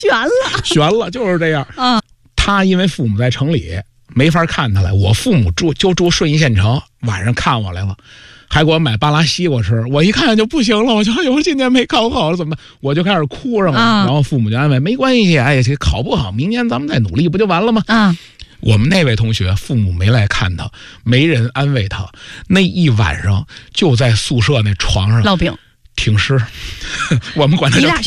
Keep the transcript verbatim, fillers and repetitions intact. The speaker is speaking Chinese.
悬了， 悬了，就是这样啊。 他因为父母在城里，没法看他来。我父母住就住顺义县城，晚上看我来了，还给我买巴拉西瓜吃。我一看就不行了，我就我今年没考好了怎么办？我就开始哭上了。啊、然后父母就安慰，没关系，哎，这考不好，明年咱们再努力，不就完了吗？啊。我们那位同学父母没来看他，没人安慰他，那一晚上就在宿舍那床上烙饼挺尸，我们管他叫。